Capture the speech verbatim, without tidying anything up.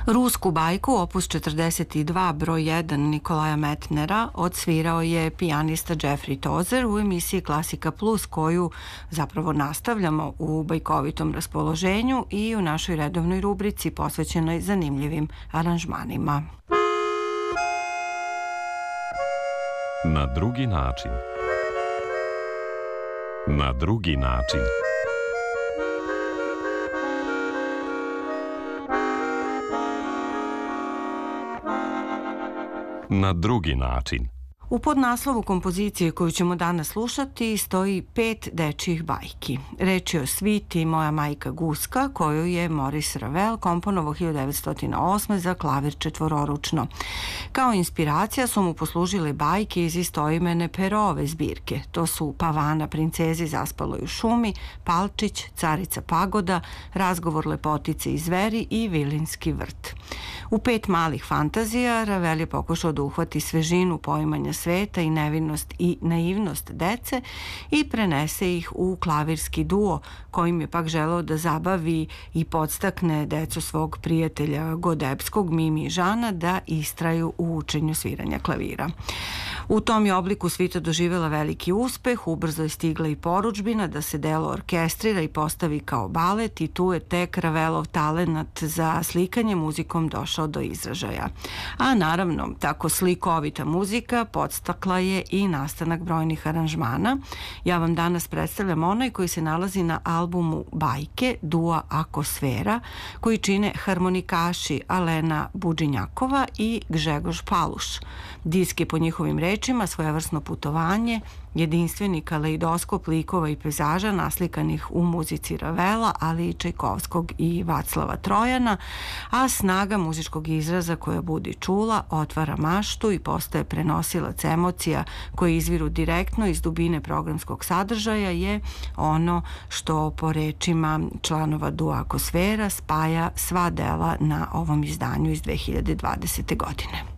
Rusku bajku opus četrdeset dva broj jedan Nikolaja Metnera odsvirao je pijanista Jeffrey Tozer u emisiji Klasika Plus, koju zapravo nastavljamo u bajkovitom raspoloženju i u našoj redovnoj rubrici posvećenoj zanimljivim aranžmanima. Na drugi način. Na drugi način. Na drugi način. U podnaslovu kompozicije koju ćemo danas slušati stoji pet dečjih bajki. Reč je o sviti Moja majka Guska, koju je Maurice Ravel komponovao hiljadu devetsto osme. za klavir četvororučno. Kao inspiracija su mu poslužile bajke iz istoimene Perove zbirke. To su Pavana princezi zaspaloj u šumi, Palčić, Carica pagoda, Razgovor lepotice i zveri i Vilinski vrt. U pet malih fantazija Ravel je pokušao da uhvati svežinu poimanja sveta i nevinnost i naivnost dece i prenese ih u klavirski duo, kojim je pak želeo da zabavi i podstakne decu svog prijatelja Godebskog, Mimi i Žana, da istraju u učenju sviranja klavira. U tom je obliku svita doživjela veliki uspeh, ubrzo je stigla i poručbina da se delo orkestrira i postavi kao balet i tu je tek Ravelov talenat za slikanje muzikom došao do izražaja. A naravno, tako slikovita muzika podstakla je i nastanak brojnih aranžmana. Ja vam danas predstavljam onaj koji se nalazi na albumu Bajke, Dua Akosfera, koji čine harmonikaši Alena Budžinjakova i Gžegož Paluš. Disk je po njihovim rečima svojevrsno putovanje, jedinstveni kaleidoskop likova i pejzaža naslikanih u muzici Ravela, ali i Čajkovskog i Vaclava Trojana, a snaga muzičkog izraza koja budi čula, otvara maštu i postaje prenosilac emocija koje izviru direktno iz dubine programskog sadržaja je ono što po rečima članova Dua Akosfera spaja sva dela na ovom izdanju iz dve hiljade dvadesete. godine.